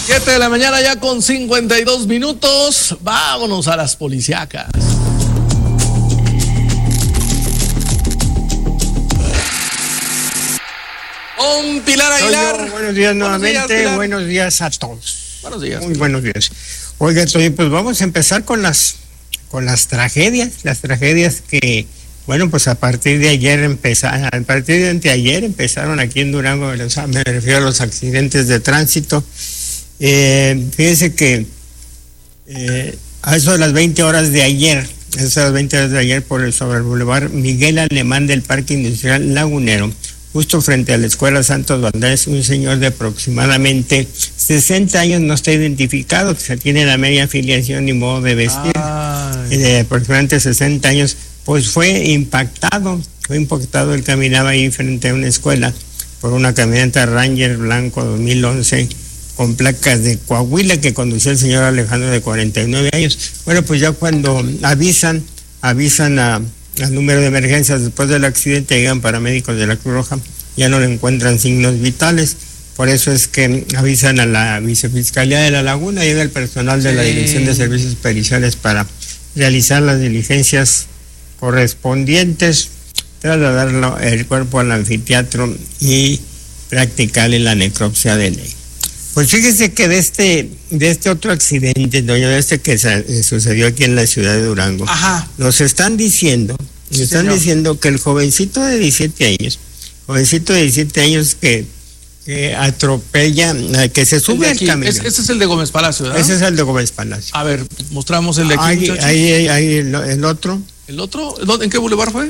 7 de la mañana ya con 52 minutos. Vámonos a las policíacas. Con Pilar Aguilar. Buenos días nuevamente, buenos días a todos. Buenos días. Muy buenos días. Oiga, pues vamos a empezar con las tragedias que, bueno, pues a partir de anteayer empezaron aquí en Durango, me refiero a los accidentes de tránsito. Fíjense que a eso de las 20 horas de ayer, sobre el Boulevard Miguel Alemán del Parque Industrial Lagunero, justo frente a la Escuela Santos Valdés, un señor de aproximadamente 60 años no está identificado, que tiene la media afiliación y modo de vestir, de aproximadamente 60 años, pues fue impactado. Él caminaba ahí frente a una escuela por una camioneta Ranger blanco 2011 con placas de Coahuila que conducía el señor Alejandro de 49 años. Bueno, pues ya cuando avisan al número de emergencias después del accidente, llegan paramédicos de la Cruz Roja, ya no le encuentran signos vitales. Por eso es que avisan a la Vicefiscalía de La Laguna, llega el personal de la Dirección de Servicios Periciales para realizar las diligencias correspondientes, trasladarlo el cuerpo al anfiteatro y practicarle la necropsia de ley. Pues fíjese que de este otro accidente, que sucedió aquí en la ciudad de Durango, nos están diciendo que el jovencito de 17 años que atropella, que se sube al camión. Ese es el de Gómez Palacio, ¿verdad? Ese es el de Gómez Palacio. A ver, mostramos el de aquí. Ahí el otro. ¿El otro? ¿En qué bulevar fue?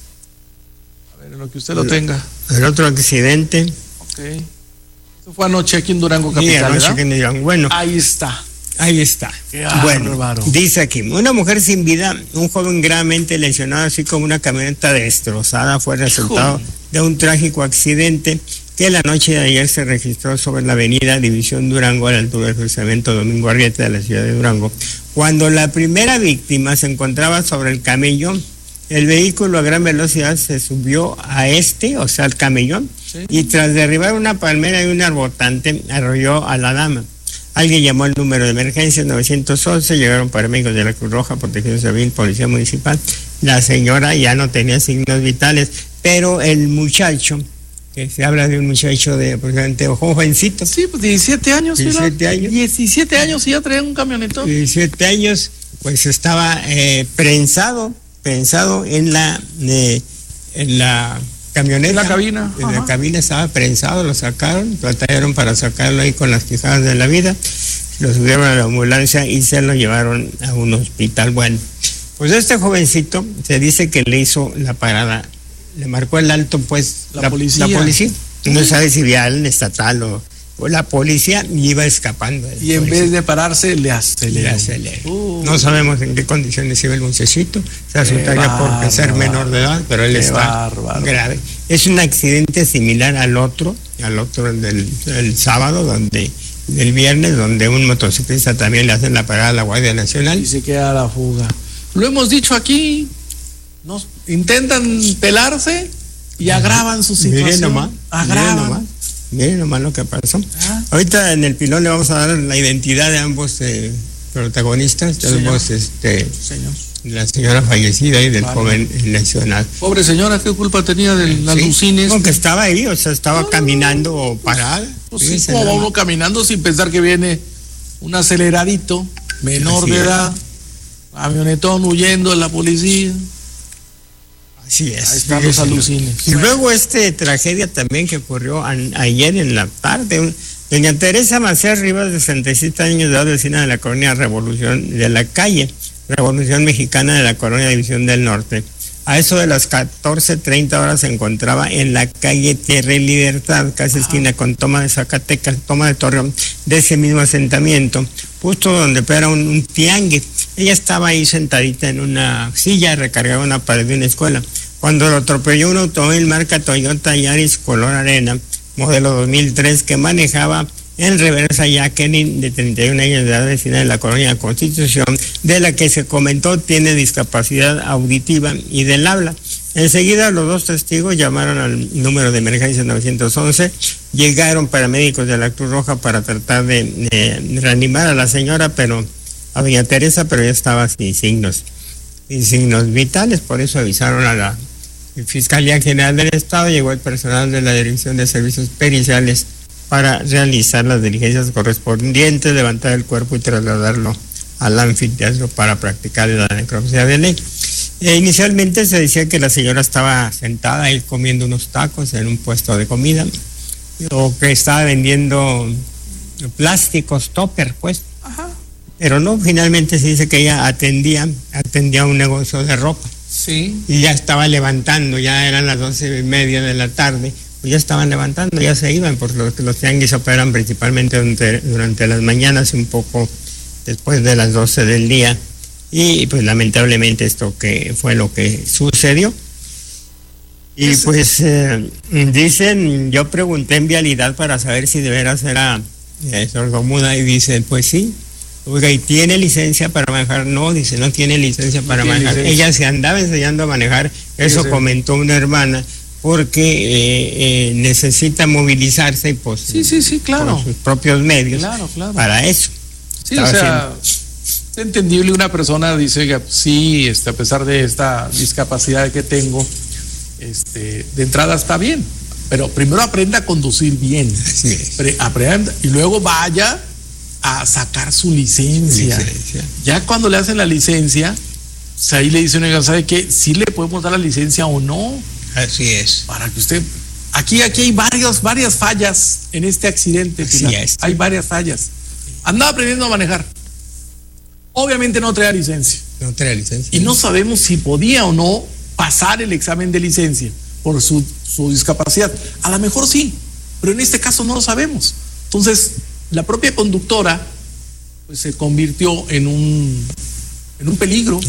A ver, en lo que usted lo tenga. El otro accidente. Ok. Eso fue anoche aquí en Durango capital, anoche aquí en Durango. Bueno. Ahí está. Qué bueno, dice aquí, una mujer sin vida, un joven gravemente lesionado, así como una camioneta destrozada, fue el resultado de un trágico accidente que la noche de ayer se registró sobre la avenida División Durango, a la altura del cruzamiento Domingo Arrieta de la ciudad de Durango. Cuando la primera víctima se encontraba sobre el camellón, el vehículo a gran velocidad se subió al camellón, y tras derribar una palmera y un arbotante, arrolló a la dama. Alguien llamó al número de emergencia 911, llegaron paramédicos de la Cruz Roja, Protección Civil, Policía Municipal. La señora ya no tenía signos vitales, pero el muchacho, que se habla de un muchacho de aproximadamente jovencito. Sí, pues 17 años. 17 años. 17 años y ya traía un camionetón. 17 años, pues estaba prensado en la camioneta. En la cabina. En la cabina estaba prensado, lo sacaron, batallaron para sacarlo ahí con las quijadas de la vida, lo subieron a la ambulancia y se lo llevaron a un hospital. Bueno, pues este jovencito se dice que le hizo la parada, le marcó el alto, pues la policía. No sabe si vial, estatal o la policía, iba escapando. Y en vez de pararse, le aceleró. No sabemos en qué condiciones iba el muchachito. Se asustaría por ser menor de edad, pero él está grave. Es un accidente similar al otro del sábado, del viernes, donde un motociclista también le hacen la parada a la Guardia Nacional. Y se queda a la fuga. Lo hemos dicho aquí, nos intentan pelarse y agravan su situación. Miren nomás lo que pasó. Ahorita en el pilón le vamos a dar la identidad de ambos protagonistas. Tenemos la señora fallecida y del joven lesionado. Pobre señora, ¿qué culpa tenía de las lucines? Aunque estaba ahí, estaba caminando parada. Pues sí, como va uno caminando sin pensar que viene un aceleradito, menor de edad, camionetón huyendo de la policía. Así es. Ahí están los alucines. Y luego tragedia también que ocurrió ayer en la tarde. Doña Teresa Maciel Rivas, de 67 años de edad, vecina de la colonia Revolución Mexicana de la colonia División del Norte. A eso de las 14:30 horas se encontraba en la calle Tierra y Libertad, casi esquina con Toma de Zacatecas, Toma de Torreón, de ese mismo asentamiento, justo donde era un tianguis. Ella estaba ahí sentadita en una silla, recargaba una pared de una escuela, cuando lo atropelló un automóvil marca Toyota Yaris color arena, modelo 2003, que manejaba en reversa Jacqueline, de 31 años de edad, vecina de la colonia Constitución, de la que se comentó tiene discapacidad auditiva y del habla. Enseguida los dos testigos llamaron al número de emergencia 911, Llegaron paramédicos de la Cruz Roja para tratar de reanimar a la señora, a doña Teresa, pero ya estaba sin signos vitales. Por eso avisaron a la Fiscalía General del Estado. Llegó el personal de la Dirección de Servicios Periciales para realizar las diligencias correspondientes, levantar el cuerpo y trasladarlo al anfiteatro para practicar la necropsia de ley. Inicialmente se decía que la señora estaba sentada ahí comiendo unos tacos en un puesto de comida, o que estaba vendiendo plásticos, topper, pues. Ajá. Pero no, finalmente se dice que ella atendía un negocio de ropa. Sí. Y ya estaba levantando, ya eran las 12:30 de la tarde, pues ya estaban levantando, ya se iban, porque los tianguis operan principalmente durante las mañanas, un poco después de las 12 del día. Y pues lamentablemente esto que fue lo que sucedió. Y pues dicen, yo pregunté en Vialidad para saber si de veras era sordomuda, y dicen, pues sí. Oiga, ¿y tiene licencia para manejar? No, dice, no tiene licencia para manejar. Licencia. Ella se andaba enseñando a manejar, eso sí, comentó una hermana, porque necesita movilizarse y pues sí, claro, con sus propios medios, claro. para eso. Sí, o sea, es entendible. Una persona dice, oiga, sí, a pesar de esta discapacidad que tengo, de entrada está bien, pero primero aprenda a conducir bien, aprenda, y luego vaya a sacar su licencia. Ya cuando le hacen la licencia, pues ahí le dicen, oiga, ¿sabe qué? ¿Sí le podemos dar la licencia o no? Así es. Para que usted... Aquí hay varias fallas en este accidente, Pilar. Hay varias fallas. Andaba aprendiendo a manejar. Obviamente no traía licencia. Y no sabemos si podía o no pasar el examen de licencia por su discapacidad. A lo mejor sí, pero en este caso no lo sabemos. Entonces, la propia conductora pues se convirtió en un peligro.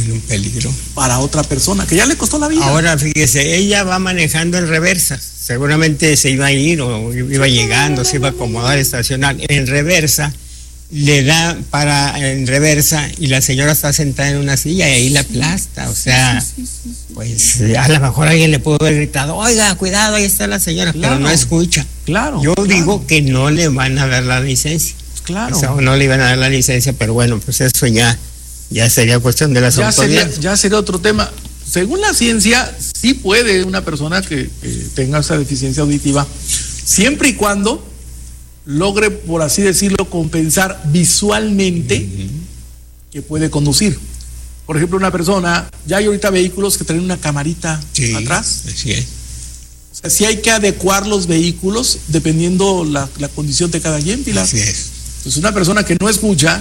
Para otra persona, que ya le costó la vida. Ahora, fíjese, ella va manejando en reversa. Seguramente se iba a ir o iba llegando, se iba a acomodar, estacionar. En reversa, le da en reversa y la señora está sentada en una silla y ahí la aplasta. O sea, pues a lo mejor alguien le pudo haber gritado, oiga, cuidado, ahí está la señora, pero no escucha. Yo digo que no le van a dar la licencia. O sea, no le iban a dar la licencia, pero bueno, pues eso ya sería cuestión de las autoridades. Ya sería otro tema. Según la ciencia, sí puede una persona que tenga esa deficiencia auditiva, siempre y cuando logre, por así decirlo, compensar visualmente que puede conducir. Por ejemplo, una persona, ya hay ahorita vehículos que traen una camarita atrás. Así es. O sea, sí hay que adecuar los vehículos dependiendo la condición de cada quien, Pilar. Así es. Entonces, una persona que no escucha,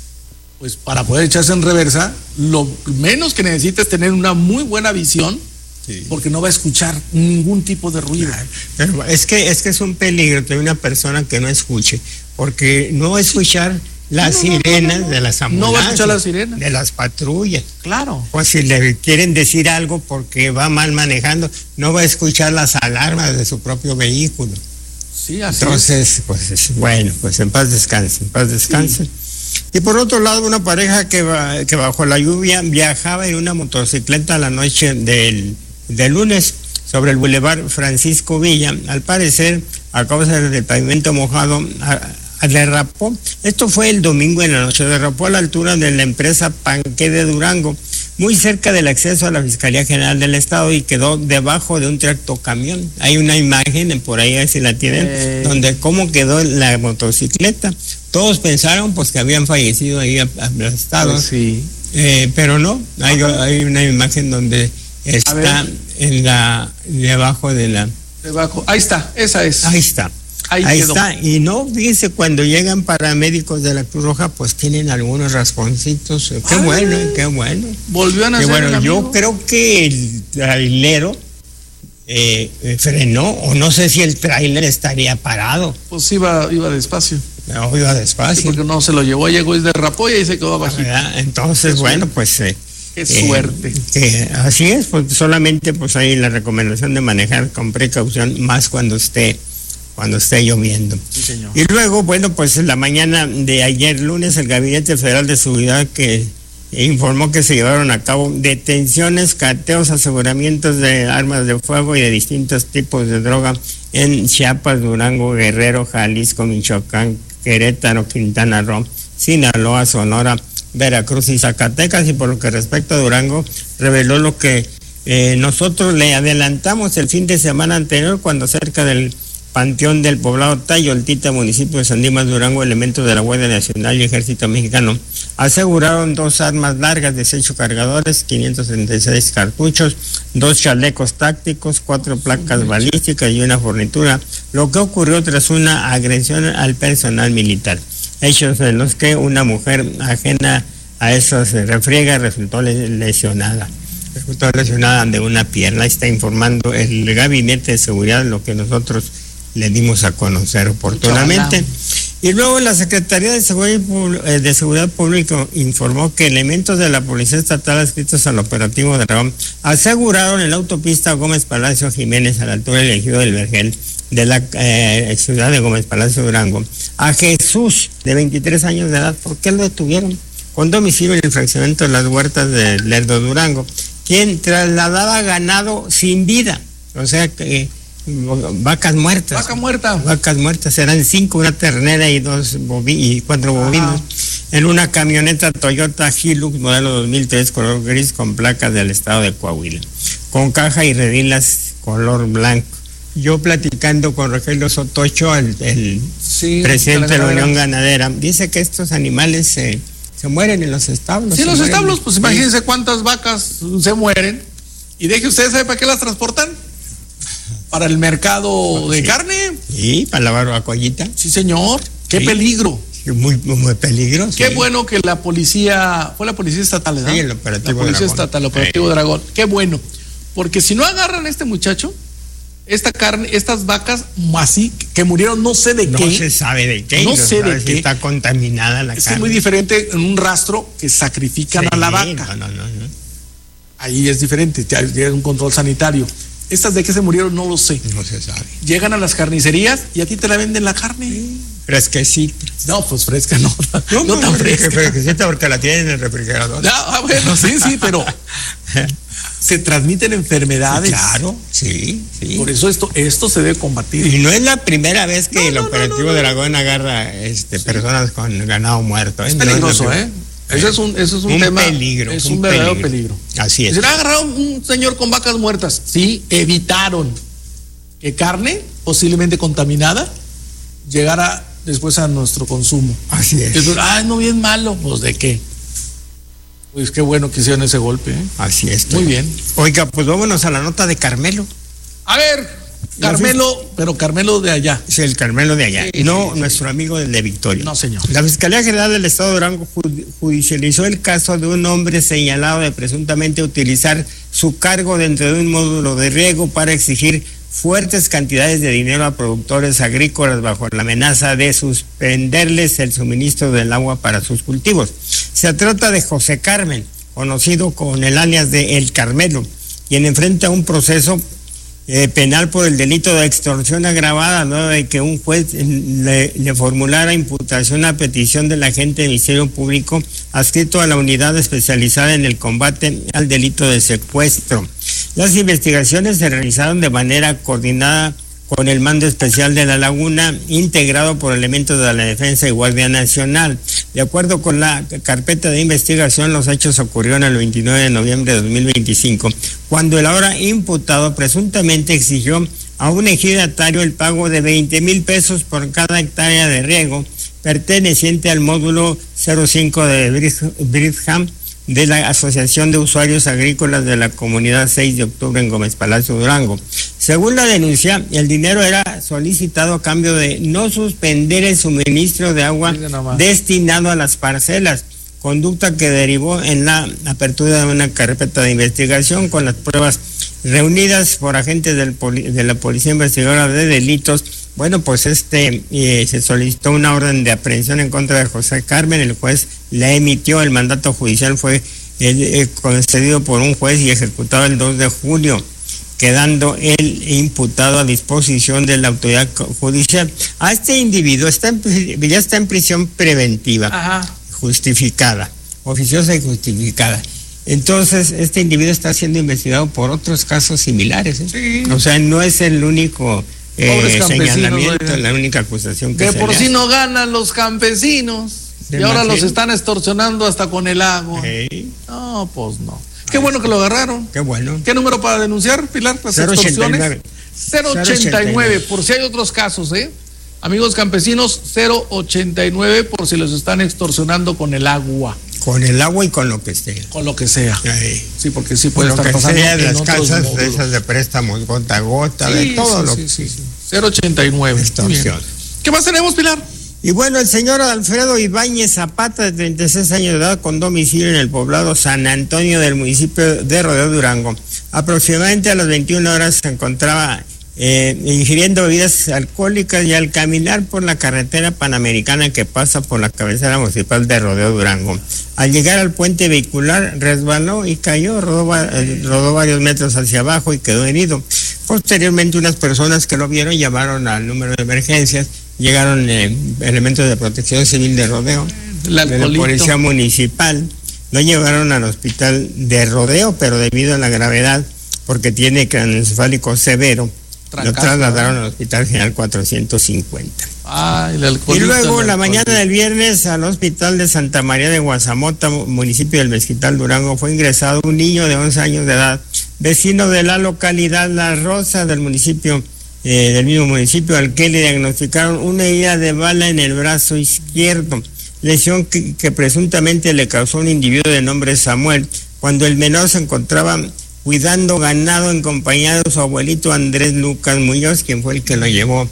pues para poder echarse en reversa, lo menos que necesita es tener una muy buena visión, porque no va a escuchar ningún tipo de ruido. Pero es que es un peligro tener una persona que no escuche, porque no va a escuchar las sirenas de las ambulancias. No va a escuchar las sirenas. De las patrullas. Claro. O si le quieren decir algo porque va mal manejando, no va a escuchar las alarmas de su propio vehículo. Sí, así Entonces, pues bueno, pues en paz descanse. Sí. Y por otro lado, una pareja que bajo la lluvia viajaba en una motocicleta la noche del lunes sobre el Boulevard Francisco Villa. Al parecer, a causa del pavimento mojado, derrapó. Esto fue el domingo en la noche. Derrapó a la altura de la empresa Panqué de Durango, muy cerca del acceso a la Fiscalía General del Estado, y quedó debajo de un tractocamión. Hay una imagen por ahí, a ver si la tienen, donde cómo quedó la motocicleta. Todos pensaron pues que habían fallecido ahí aplastados. Sí. Pero no, hay una imagen donde está debajo de la... Debajo, ahí está, esa es. Ahí está. Ahí está. Y no, fíjense, cuando llegan paramédicos de la Cruz Roja, pues tienen algunos rasponcitos. Qué bueno. Volvió a nacer. Qué bueno, yo creo que el trailero frenó, o no sé si el trailer estaría parado. Pues iba despacio. No, iba despacio. Sí, porque no se lo llevó, llegó y derrapó y ahí se quedó abajito. Entonces, bueno, pues... Qué suerte. Así es, pues solamente pues hay la recomendación de manejar con precaución, más cuando esté lloviendo. Sí, señor. Y luego, bueno, pues en la mañana de ayer lunes, el Gabinete Federal de Seguridad que informó que se llevaron a cabo detenciones, cateos, aseguramientos de armas de fuego y de distintos tipos de droga en Chiapas, Durango, Guerrero, Jalisco, Michoacán, Querétaro, Quintana Roo, Sinaloa, Sonora, Veracruz y Zacatecas. Y por lo que respecta a Durango, reveló lo que nosotros le adelantamos el fin de semana anterior, cuando cerca del Panteón del Poblado Tayoltita, municipio de San Dimas, Durango, elementos de la Guardia Nacional y Ejército Mexicano aseguraron 2 armas largas, 18 cargadores, 536 cartuchos, 2 chalecos tácticos, 4 placas balísticas y una fornitura, lo que ocurrió tras una agresión al personal militar. Hechos en los que una mujer ajena a esas refriegas resultó lesionada de una pierna. Está informando el Gabinete de Seguridad, lo que nosotros le dimos a conocer oportunamente. Y luego la Secretaría de Seguridad Pública informó que elementos de la Policía Estatal adscritos al operativo Dragón aseguraron en la autopista Gómez Palacio Jiménez, a la altura del ejido del Vergel de la ciudad de Gómez Palacio, Durango, a Jesús, de 23 años de edad. ¿Por qué lo detuvieron? Con domicilio en el fraccionamiento de las Huertas de Lerdo, Durango, quien trasladaba ganado sin vida, o sea que vacas muertas. Vacas muertas, eran 5, una ternera y 4 bovinos, en una camioneta Toyota Hilux modelo 2003 color gris con placas del estado de Coahuila, con caja y redilas color blanco. Yo platicando con Rogelio Sotocho, el presidente de la Unión Ganadera, dice que estos animales se mueren en los establos. Sí, en los establos, pues imagínense cuántas vacas se mueren. Y deje usted, ¿sabe para qué las transportan? ¿Para el mercado de carne? Sí, para la barbacollita. Sí, señor. ¡Qué peligro! Muy, muy peligroso. Qué bueno que la policía, fue la policía estatal, ¿verdad? Sí, el operativo La policía Dragón. estatal, el operativo Dragón. Qué bueno. Porque si no agarran a este muchacho, esta carne, estas vacas así que murieron, no sé de qué. No se sabe de qué. No sé de qué. Está contaminada la carne. Es muy diferente en un rastro que sacrifican a la vaca. No. Ahí es diferente, hay un control sanitario. Estas de qué se murieron no lo sé. No se sabe. Llegan a las carnicerías y a ti te la venden la carne. Fresquecita. No, pues fresca no tan fresca. Fresquecita porque la tienen en el refrigerador. Bueno, sí, pero se transmiten enfermedades. Claro, sí. Por eso esto se debe combatir. Y no es la primera vez que el operativo Dragón agarra personas con ganado muerto. Es peligroso, Eso es un tema. Peligro. Es un verdadero peligro. Así es. Se le agarraron un señor con vacas muertas. Sí, evitaron que carne, posiblemente contaminada, llegara después a nuestro consumo. Así es. No, bien malo. Pues, ¿de qué? Pues qué bueno que hicieron ese golpe. Así es. Muy bien. Oiga, pues vámonos a la nota de Carmelo. A ver, pero Carmelo de allá. Sí, el Carmelo de allá. Sí, nuestro amigo de Victoria. No, señor. La Fiscalía General del Estado de Durango judicializó el caso de un hombre señalado de presuntamente utilizar su cargo dentro de un módulo de riego para exigir fuertes cantidades de dinero a productores agrícolas bajo la amenaza de suspenderles el suministro del agua para sus cultivos. Se trata de José Carmen, conocido con el alias de El Carmelo, quien enfrenta un proceso penal por el delito de extorsión agravada, luego de que un juez le formulara imputación a petición del agente del Ministerio Público adscrito a la unidad especializada en el combate al delito de secuestro. Las investigaciones se realizaron de manera coordinada con el Mando Especial de La Laguna, integrado por elementos de la Defensa y Guardia Nacional. De acuerdo con la carpeta de investigación, los hechos ocurrieron el 29 de noviembre de 2025, cuando el ahora imputado presuntamente exigió a un ejidatario el pago de 20,000 pesos por cada hectárea de riego perteneciente al módulo 05 de Bridgeham de la Asociación de Usuarios Agrícolas de la Comunidad 6 de Octubre en Gómez Palacio, Durango. Según la denuncia, el dinero era solicitado a cambio de no suspender el suministro de agua destinado a las parcelas, conducta que derivó en la apertura de una carpeta de investigación con las pruebas reunidas por agentes de la Policía Investigadora de Delitos. Bueno, pues se solicitó una orden de aprehensión en contra de José Carmen. El juez la emitió, el mandato judicial fue concedido por un juez y ejecutado el 2 de julio, quedando el imputado a disposición de la autoridad judicial. A este individuo ya está en prisión preventiva, justificada, oficiosa y justificada. Entonces, este individuo está siendo investigado por otros casos similares. Sí. O sea, no es el único señalamiento, la única acusación que de por sí no ganan los campesinos y ahora los están extorsionando hasta con el agua. No, pues no. Qué bueno que lo agarraron. Qué bueno. ¿Qué número para denunciar, Pilar? Las extorsiones. 089, por si hay otros casos, amigos campesinos, 089 por si los están extorsionando con el agua. Con el agua y con lo que sea. Con lo que sea. Sí, porque sí puede estar pasando sea en las casas de esas de préstamos gota a gota, de todo lo que... Sí. 089. Extorsión. ¿Qué más tenemos, Pilar? Y bueno, el señor Alfredo Ibáñez Zapata, de 36 años de edad, con domicilio en el poblado San Antonio del municipio de Rodeo Durango. Aproximadamente a las 21 horas se encontraba ingiriendo bebidas alcohólicas y al caminar por la carretera panamericana que pasa por la cabecera municipal de Rodeo Durango. Al llegar al puente vehicular resbaló y cayó, rodó varios metros hacia abajo y quedó herido. Posteriormente unas personas que lo vieron llamaron al número de emergencias, llegaron elementos de protección civil de Rodeo, de la policía municipal, lo llevaron al hospital de Rodeo, pero debido a la gravedad, porque tiene craneoencefálico severo, lo trasladaron al Hospital General 450. Y luego, la mañana del viernes, al Hospital de Santa María de Guazamota, municipio del Mezquital, Durango, fue ingresado un niño de 11 años de edad, vecino de la localidad La Rosa del municipio, del mismo municipio, al que le diagnosticaron una herida de bala en el brazo izquierdo, lesión que presuntamente le causó un individuo de nombre Samuel, cuando el menor se encontraba cuidando ganado en compañía de su abuelito Andrés Lucas Muñoz, quien fue el que lo llevó.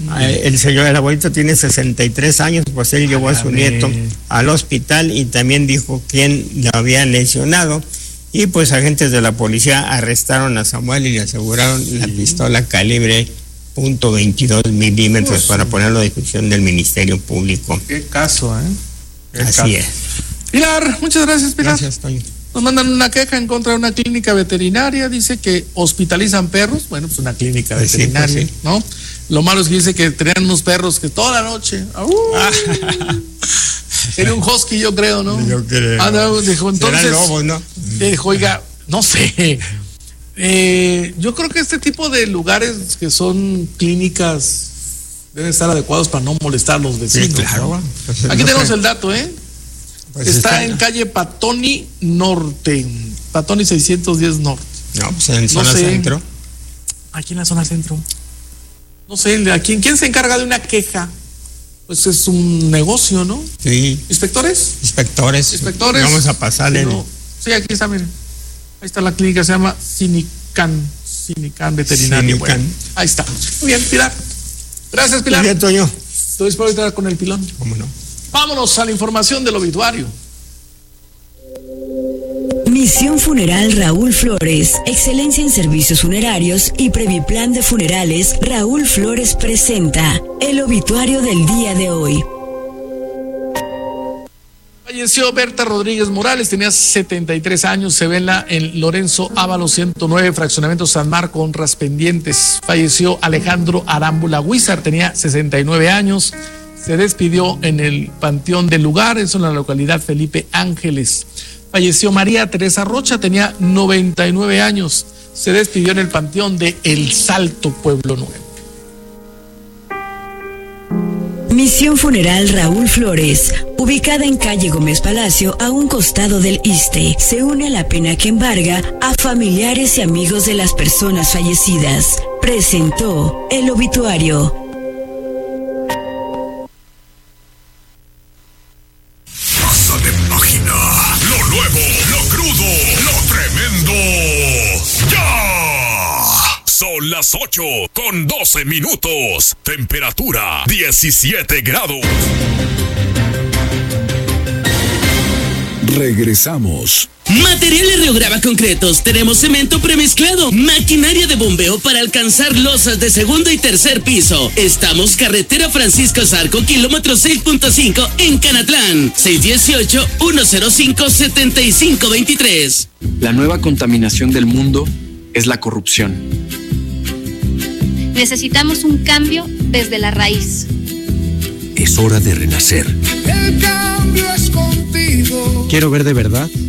El abuelito tiene 63 años, pues él llevó a su nieto al hospital y también dijo quién lo había lesionado. Y pues agentes de la policía arrestaron a Samuel y le aseguraron la pistola calibre .22 milímetros para ponerlo a disposición del Ministerio Público. Qué caso, Así es. Pilar, muchas gracias, Pilar. Gracias, Toño. Nos mandan una queja en contra de una clínica veterinaria, dice que hospitalizan perros, bueno, pues una clínica veterinaria, sí. ¿no? Lo malo es que dice que tenían unos perros que toda la noche, era un husky, yo creo, ¿no? Yo creo. No, dijo, entonces, serán lobos, ¿no? Dijo, oiga, no sé, yo creo que este tipo de lugares que son clínicas deben estar adecuados para no molestar a los vecinos. Sí, claro. ¿No? Pues aquí tenemos el dato, Pues está en calle Patoni Norte, Patoni 610 Norte. No, pues en zona centro. Aquí en la zona centro. No sé, ¿quién se encarga de una queja? Pues es un negocio, ¿no? Sí. ¿Inspectores? Inspectores. Vamos a pasarle. Sí, aquí está, miren. Ahí está la clínica, se llama Sinican Veterinario. Bueno, ahí está. Muy bien, Pilar. Gracias, Pilar. Muy bien, Toño. Estoy dispuesto a estar con el pilón. ¿Cómo no? Vámonos a la información del obituario. Misión Funeral Raúl Flores, excelencia en servicios funerarios y Previplan de Funerales. Raúl Flores presenta el obituario del día de hoy. Falleció Berta Rodríguez Morales, tenía 73 años, se vela en Lorenzo Ábalos 109, fraccionamiento San Marco, Honras Pendientes. Falleció Alejandro Arámbula Huizar, tenía 69 años, se despidió en el Panteón del Lugar, eso en la localidad Felipe Ángeles. Falleció María Teresa Rocha, tenía 99 años, se despidió en el Panteón de El Salto, Pueblo Nuevo. Misión Funeral Raúl Flores, ubicada en calle Gómez Palacio, a un costado del ISSSTE, se une a la pena que embarga a familiares y amigos de las personas fallecidas. Presentó el obituario. Pasa de página. Lo nuevo, lo crudo, lo tremendo. ¡Ya! Son las 8:12. Temperatura 17 grados. Regresamos. Materiales Reograva Concretos. Tenemos cemento premezclado, maquinaria de bombeo para alcanzar losas de segundo y tercer piso. Estamos carretera Francisco Zarco, kilómetro 6.5 en Canatlán. 618-105-7523. La nueva contaminación del mundo es la corrupción. Necesitamos un cambio desde la raíz. Es hora de renacer. El cambio es contigo. Quiero ver de verdad